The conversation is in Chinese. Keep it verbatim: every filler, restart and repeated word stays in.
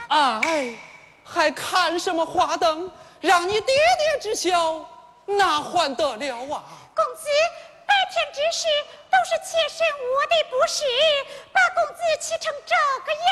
哎，还看什么花灯？让你爹爹知晓，哪还得了啊？ 公子白天之事都是妾身我的不是，把公子气成这个样。